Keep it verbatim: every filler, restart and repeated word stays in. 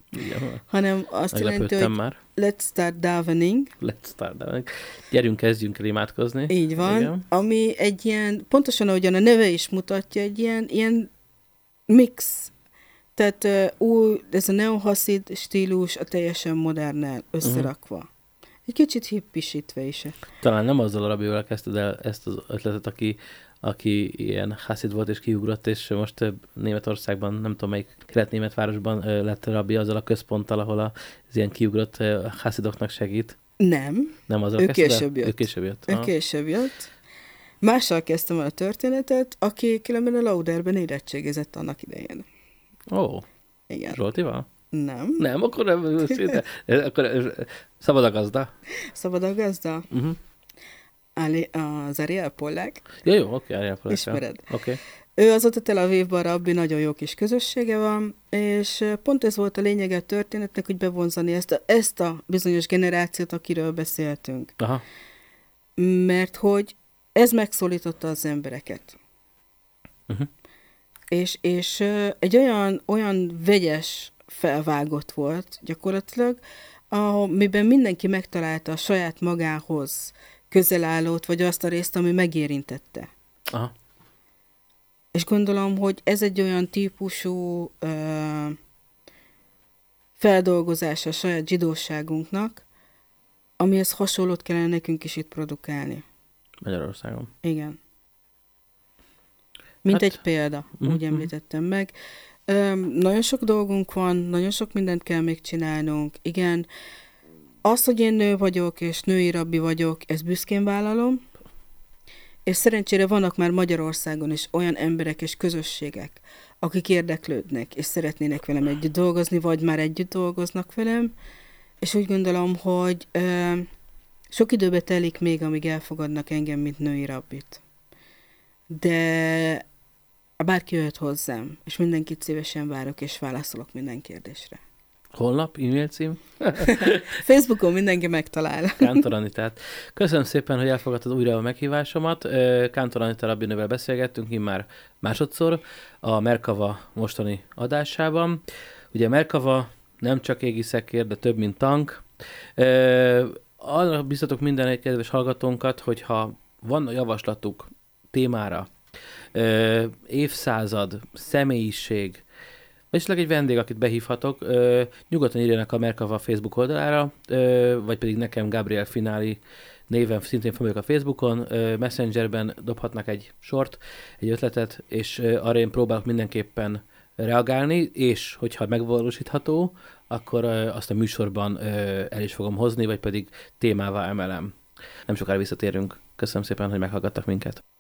Igen, hanem azt jelenti, hogy már. let's start davening. Let's start davening. Gyerünk, kezdjünk el imádkozni. Így van. Igen. Ami egy ilyen, pontosan ahogyan a neve is mutatja, egy ilyen, ilyen mix. Tehát uh, új, ez a neohaszid stílus a teljesen modernnel összerakva. Uh-huh. Egy kicsit hippisítve is. Talán nem azzal a rabival kezdted el ezt az ötletet, aki, aki ilyen haszid volt és kiugrott, és most Németországban, nem tudom melyik kelet-német városban lett rabbi azzal a központtal, ahol az ilyen kiugrott haszidoknak segít. Nem. Nem azzal ő kezdted később jött. Ő később jött. Ő később jött. Mással kezdtem el a történetet, aki különben a Lauderben érettségizett annak idején. Ó. Oh. Igen. Zsoltival? Nem. Nem, akkor nem. Akkor szabad a gazda. Szabad a gazda? Uh-huh. Ali, az Ariel Pollack. Ja, jó, oké, Ariel Pollack. Ismered. Oké. Okay. Ő azóta Tel Avivban rabbi, nagyon jó kis közössége van, és pont ez volt a lényege a történetnek, hogy bevonzani ezt a, ezt a bizonyos generációt, akiről beszéltünk. Aha. Mert hogy ez megszólította az embereket. Uh-huh. És, és egy olyan, olyan vegyes felvágott volt gyakorlatilag, amiben mindenki megtalálta a saját magához közelállót, vagy azt a részt, ami megérintette. Aha. És gondolom, hogy ez egy olyan típusú ö, feldolgozása a saját zsidóságunknak, amihez hasonlót kellene nekünk is itt produkálni. Magyarországon. Igen. Mint hát, egy példa, mm-hmm. úgy említettem meg. Ö, nagyon sok dolgunk van, nagyon sok mindent kell még csinálnunk. Igen, az, hogy én nő vagyok, és női rabbi vagyok, ezt büszkén vállalom, és szerencsére vannak már Magyarországon is olyan emberek és közösségek, akik érdeklődnek, és szeretnének velem együtt dolgozni, vagy már együtt dolgoznak velem, és úgy gondolom, hogy ö, sok időbe telik még, amíg elfogadnak engem, mint női rabbit. De bárki jöhet hozzám, és mindenkit szívesen várok, és válaszolok minden kérdésre. Honlap, e-mail cím? Facebookon mindenki megtalál. Kántor Anitát. Köszönöm szépen, hogy elfogadtad újra a meghívásomat. Kántor Anita rabbinővel beszélgettünk immár másodszor a Merkava mostani adásában. Ugye Merkava nem csak égi szekér, de több, mint tank. Arra biztatok minden egy kedves hallgatónkat, hogyha van javaslatuk témára, évszázad, személyiség, vagy esetleg egy vendég, akit behívhatok, ö, nyugodtan írjanak a Merkava Facebook oldalára, ö, vagy pedig nekem Gabriel Finali néven szintén fel vagyok a Facebookon, ö, Messengerben dobhatnak egy sort, egy ötletet, és ö, arra én próbálok mindenképpen reagálni, és hogyha megvalósítható, akkor ö, azt a műsorban ö, el is fogom hozni, vagy pedig témává emelem. Nem sokára visszatérünk. Köszönöm szépen, hogy meghallgattak minket.